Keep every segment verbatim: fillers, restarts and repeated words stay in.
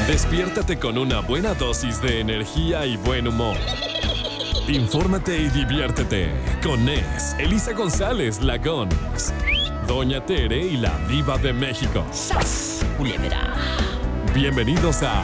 Despiértate con una buena dosis de energía y buen humor. Infórmate y diviértete con Nes, Elisa González, la Gons, Doña Tere y la Diva de México. ¡Sas, culebra! Bienvenidos a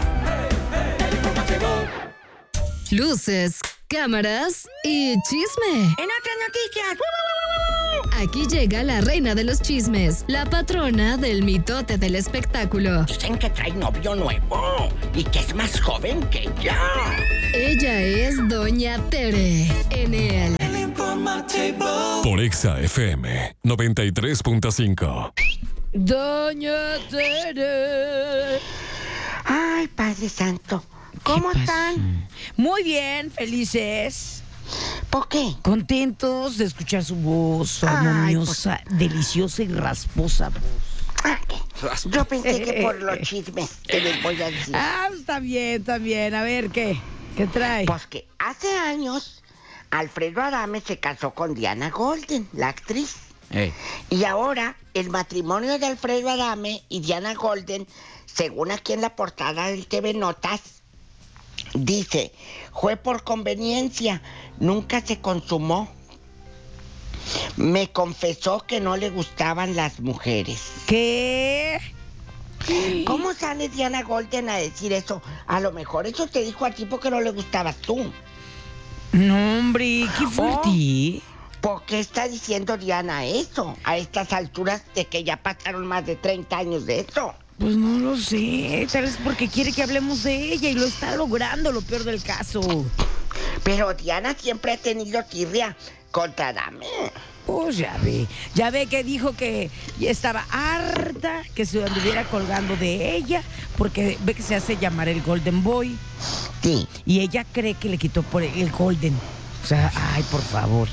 Luces, cámaras y chisme. En otras noticias. Aquí llega la reina de los chismes, la patrona del mitote del espectáculo. Dicen que trae novio nuevo y que es más joven que ella. Ella es Doña Tere en el por Exa F M noventa y tres punto cinco. Doña Tere. Ay, Padre Santo. ¿Cómo están? Muy bien, felices. ¿Por qué? Contentos de escuchar su voz, su Ay, armoniosa, deliciosa y rasposa voz. Ah, yo pensé que por los chismes que les voy a decir. Ah, está bien, está bien. A ver, ¿qué? ¿Qué trae? Pues que hace años Alfredo Adame se casó con Diana Golden, la actriz. Hey. Y ahora el matrimonio de Alfredo Adame y Diana Golden, según aquí en la portada del T V Notas, dice, fue por conveniencia, nunca se consumó. Me confesó que no le gustaban las mujeres. ¿Qué? ¿Cómo sale Diana Golden a decir eso? A lo mejor eso te dijo a ti porque no le gustabas tú. No, hombre, ¿qué fue Oh. ti? ¿Por qué está diciendo Diana eso? A estas alturas de que ya pasaron más de treinta años de eso. Pues no lo sé, tal vez porque quiere que hablemos de ella y lo está logrando, lo peor del caso. Pero Diana siempre ha tenido tirria contra Adame. Pues ya ve, ya ve que dijo que ya estaba harta que se anduviera colgando de ella porque ve que se hace llamar el Golden Boy. Sí. Y ella cree que le quitó por el Golden. O sea, ay, por favor.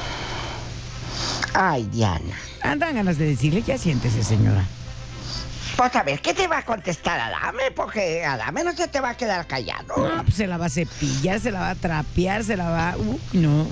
Ay, Diana. Andan ganas de decirle, ya siéntese, señora. Pues a ver, ¿qué te va a contestar Adame? Porque Adame no se te va a quedar callado. No, pues se la va a cepillar, se la va a trapear, se la va... Uh, no.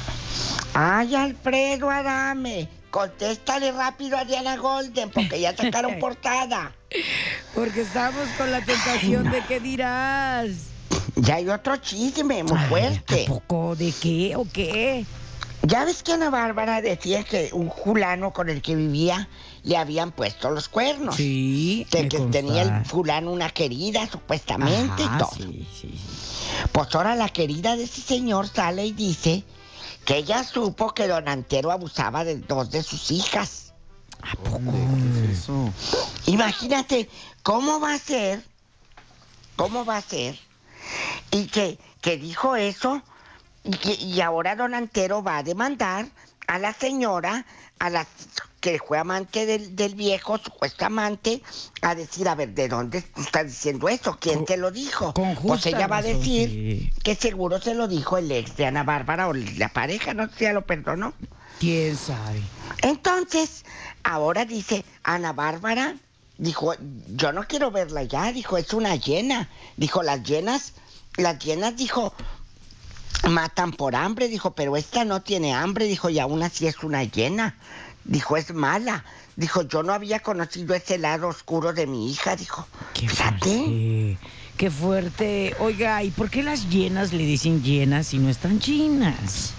Ay, Alfredo Adame, contéstale rápido a Diana Golden porque ya sacaron portada. Porque estamos con la tentación de qué dirás. Ya hay otro chisme muy Ay, fuerte. ¿a poco? ¿De qué o qué? Ya ves que Ana Bárbara decía que un fulano con el que vivía le habían puesto los cuernos. Sí, De me que consta. tenía el fulano una querida, supuestamente, Ajá, y todo. sí, sí, sí. Pues ahora la querida de ese señor sale y dice que ella supo que don Antero abusaba de dos de sus hijas. ¿A poco? ¿Qué es eso? Imagínate cómo va a ser, cómo va a ser, y que, que dijo eso, y, que, y ahora don Antero va a demandar a la señora, a la que fue amante del, del viejo, supuesto amante, a decir, a ver, ¿de dónde tú estás diciendo eso? ¿Quién Con- te lo dijo? con Pues justa ella va a razón, decir sí. que seguro se lo dijo el ex de Ana Bárbara o la pareja, no sé si ya lo perdonó. ¿Quién sabe? Entonces, ahora dice Ana Bárbara, dijo, yo no quiero verla ya, dijo, es una hiena. Dijo, las hienas, las hienas, dijo, matan por hambre, dijo, pero esta no tiene hambre, dijo, y aún así es una hiena. Dijo, es mala. Dijo, yo no había conocido ese lado oscuro de mi hija, dijo. Qué Fíjate. fuerte. Qué fuerte. Oiga, ¿y por qué las llenas le dicen llenas si no están chinas?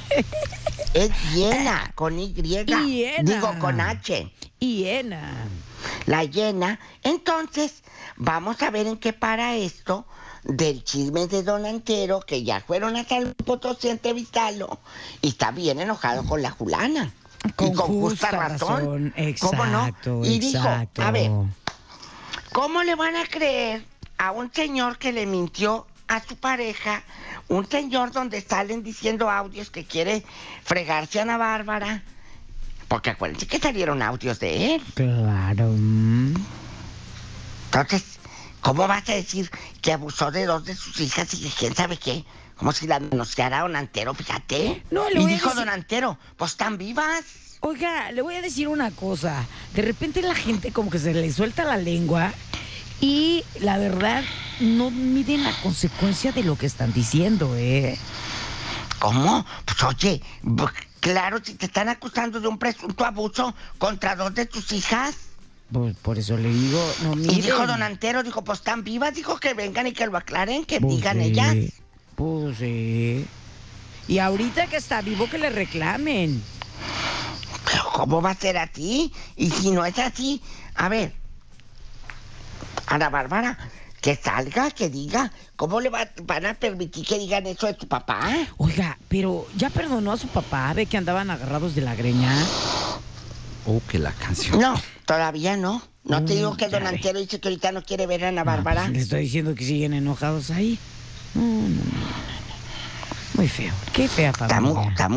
Es hiena, con Y. Hiena. Digo, con H. Hiena. La llena. Entonces, vamos a ver en qué para esto del chisme de don Antero, que ya fueron a San Luis Potosí a entrevistarlo, y está bien enojado con la Julana. Con y con justa, justa razón. razón. ¿Cómo no? Exacto, Y exacto. dijo, a ver, ¿cómo le van a creer a un señor que le mintió a su pareja? Un señor donde salen diciendo audios que quiere fregarse a Ana Bárbara. Porque acuérdense que salieron audios de él. Claro. mm. Entonces, ¿cómo vas a decir que abusó de dos de sus hijas y de quién sabe qué? Como si la denunciara don Antero, fíjate. No, le y voy a dijo decir- don Antero, pues están vivas. Oiga, le voy a decir una cosa. De repente la gente como que se le suelta la lengua y la verdad no miden la consecuencia de lo que están diciendo, ¿eh? ¿Cómo? Pues oye, b- claro, si te están acusando de un presunto abuso contra dos de tus hijas. Pues por eso le digo, no miren. Y dijo don Antero, dijo, pues están vivas, dijo que vengan y que lo aclaren, que Pues digan sí, ellas. Pues sí. Y ahorita que está vivo, que le reclamen. Pero ¿cómo va a ser así? Y si no es así, a ver, Ana Bárbara, que salga, que diga, ¿cómo le va- van a permitir que digan eso de tu papá? Oiga, pero ya perdonó a su papá de que andaban agarrados de la greña. Oh, que la canción. No, todavía no. No te Mm, digo que ya don ve. Antero dice que ahorita no quiere ver a Ana Ah, Bárbara. pues le estoy diciendo que siguen enojados ahí. No, no, no, no, no. Muy feo. Qué fea Está muy, familia. está